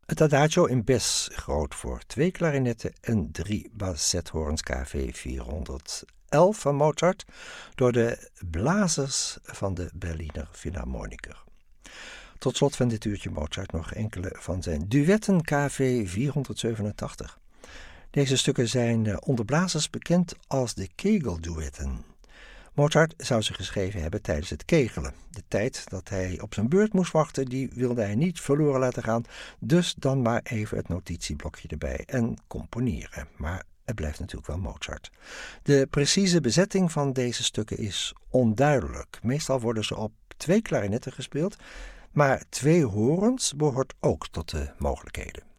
Het Adagio in Bes groot voor 2 klarinetten en 3 bassethoorns KV 411 van Mozart door de blazers van de Berliner Philharmoniker. Tot slot van dit uurtje Mozart nog enkele van zijn duetten KV 487. Deze stukken zijn onder blazers bekend als de kegelduetten. Mozart zou ze geschreven hebben tijdens het kegelen. De tijd dat hij op zijn beurt moest wachten, die wilde hij niet verloren laten gaan. Dus dan maar even het notitieblokje erbij en componeren. Maar het blijft natuurlijk wel Mozart. De precieze bezetting van deze stukken is onduidelijk. Meestal worden ze op 2 klarinetten gespeeld, maar 2 hoorns behoort ook tot de mogelijkheden.